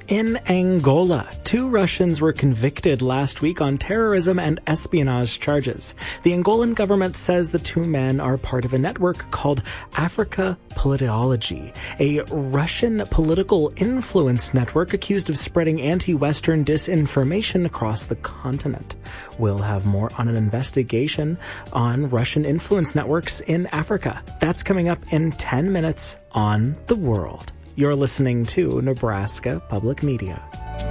In Angola, 2 Russians were convicted last week on terrorism and espionage charges. The Angolan government says the 2 men are part of a network called Africa Politology, a Russian political influence network accused of spreading anti-Western disinformation across the continent. We'll have more on an investigation on Russian influence networks in Africa. That's coming up in 10 minutes on The World. You're listening to Nebraska Public Media.